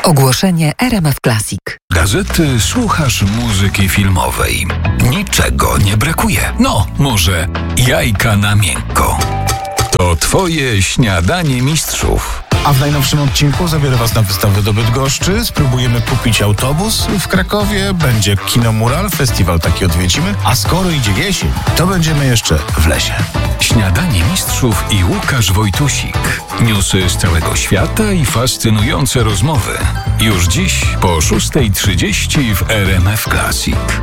Ogłoszenie RMF Classic. Gazety, słuchasz muzyki filmowej. Niczego nie brakuje. No, może jajka na miękko. To twoje śniadanie mistrzów. A w najnowszym odcinku zabiorę Was na wystawę do Bydgoszczy. Spróbujemy kupić autobus w Krakowie. Będzie kino Mural, festiwal taki odwiedzimy. A skoro idzie jesień, to będziemy jeszcze w lesie. Śniadanie mistrzów i Łukasz Wojtusik. Newsy z całego świata i fascynujące rozmowy. Już dziś po 6:30 w RMF Classic.